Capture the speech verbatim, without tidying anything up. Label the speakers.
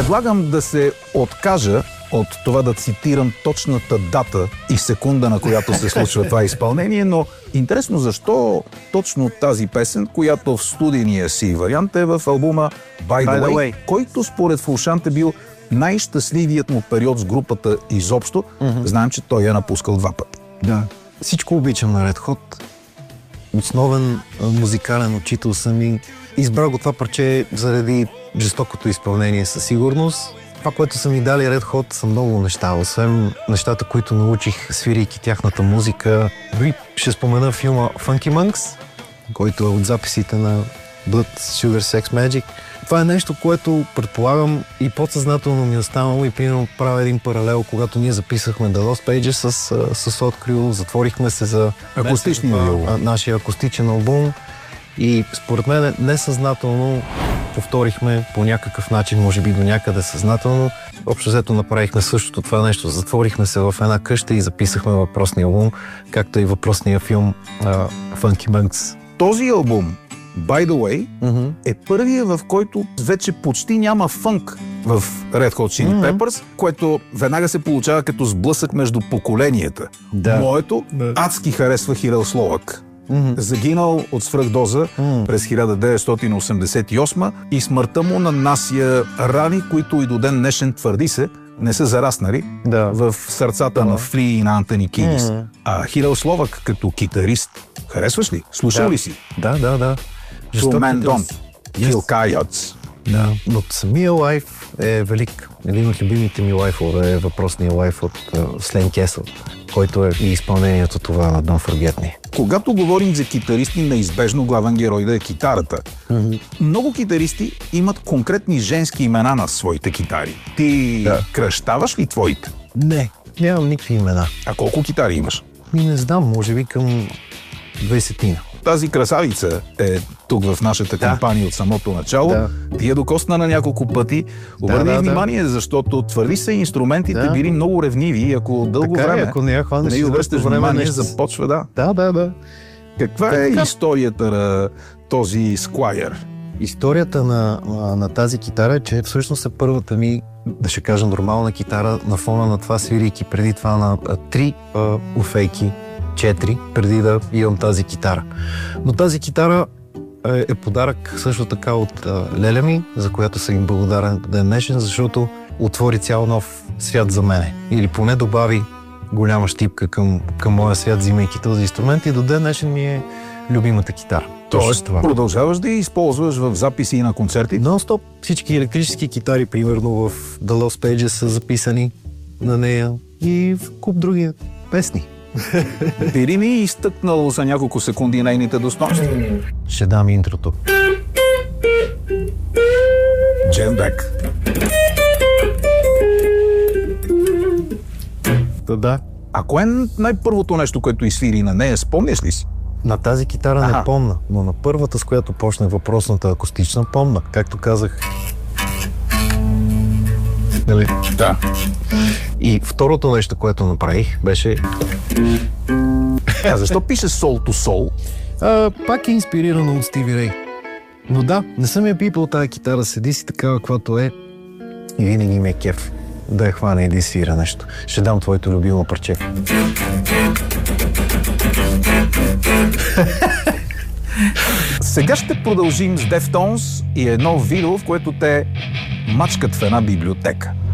Speaker 1: Предлагам да се откажа от това да цитирам точната дата и секунда, на която се случва това изпълнение, но интересно защо точно тази песен, която в студийния си вариант е в албума By the, By the Way, Way, който според Фулшант е бил най-щастливият му период с групата изобщо. Mm-hmm. Знаем, че той я напускал два пъти.
Speaker 2: Да. Всичко обичам на Red Hot. Основен музикален учител съм и избрал го това парче заради жестокото изпълнение със сигурност. Това, което са ми дали Red Hot, са много неща. Освен нещата, които научих, свирийки тяхната музика. Дори ще спомена филма Funky Monks, който е от записите на Blood Sugar Sex Magic. Това е нещо, което предполагам и подсъзнателно ми е останало и примерно правя един паралел, когато ние записахме The Lost Pages с, с Sod Crew, затворихме се за
Speaker 1: акустичния албум.
Speaker 2: Нашия акустичен албум и според мен несъзнателно повторихме по някакъв начин, може би до някъде съзнателно. Общо взето направихме същото това нещо. Затворихме се в една къща и записахме въпросния албум, както и въпросния филм uh, Funky Monks.
Speaker 1: Този албум By the Way, mm-hmm. е първият, в който вече почти няма фънк в Red Hot Chili Peppers, mm-hmm. което веднага се получава като сблъсък между поколенията. Да. Моето да. адски харесва Хирел Словак. Mm-hmm. Загинал от свръхдоза mm-hmm. през хиляда деветстотин осемдесет и осма и смъртта му нанася рани, които и до ден днешен, твърди се, не са зараснали да. в сърцата да. на Фли и на Антони Кидис. Mm-hmm. А Хирел Словак като китарист, харесваш ли? Слушал
Speaker 2: да.
Speaker 1: ли си?
Speaker 2: Да, да, да.
Speaker 1: To Man Don't, Kill Coyotes.
Speaker 2: Да, но самия лайф е велик. Един от любимите ми лайфове е въпросния лайф от Слейн Кесъл, който е и изпълнението това на Don't Forget Me.
Speaker 1: Когато говорим за китаристи, неизбежно главен герой да е китарата. Mm-hmm. Много китаристи имат конкретни женски имена на своите китари. Ти да. кръщаваш ли твоите?
Speaker 2: Не, нямам никакви имена.
Speaker 1: А колко китари имаш?
Speaker 2: Ми не знам, може би към двайсетина.
Speaker 1: Тази красавица е тук в нашата да. кампания от самото начало. Да. Ти я докосна на няколко пъти. Обърни да, да, внимание, да. защото твърди се, инструментите да. били много ревниви и ако дълго така време
Speaker 2: е, ако не я хванеш,
Speaker 1: не обръщаш внимание, нещо... започва да.
Speaker 2: Да, да, да.
Speaker 1: Каква така. е историята на този Squier?
Speaker 2: Историята на, на тази китара е, че всъщност е първата ми, да ще кажа, нормална китара на фона на това свирийки, преди това на три уфейки. Четири, преди да имам тази китара. Но тази китара е, е подарък също така от а, леля ми, за която съм им благодарен до ден днешен, защото отвори цял нов свят за мене. Или поне добави голяма щипка към, към моя свят, взимайки този инструмент и до ден днешен ми е любимата китара.
Speaker 1: Тоест, това. Продължаваш да я използваш в записи и на концерти?
Speaker 2: Нон-стоп. Всички електрически китари, примерно в The Lost Pages, са записани на нея и в куп други песни.
Speaker 1: Би ли ми изтъкнал за няколко секунди нейните достоинства?
Speaker 2: Ще дам интрото.
Speaker 1: Джен Бек.
Speaker 2: Да, да.
Speaker 1: А кое е най-първото нещо, което изсвири на нея? Спомняш ли си?
Speaker 2: На тази китара Аха. не помна, но на първата, с която почнах въпросната акустична, помна. Както казах. Нали?
Speaker 1: Да.
Speaker 2: И второто нещо, което направих, беше...
Speaker 1: А защо пише Soul to Soul?
Speaker 2: А, пак е инспирирано от Стиви Рей. Но да, не съм я пипал тази китара, седи си такава, каквато е. И винаги ми е кеф да я хвана и да свира нещо. Ще дам твоето любимо парче.
Speaker 1: Сега ще продължим с Deftones и едно видео, в което те мачкат в една библиотека.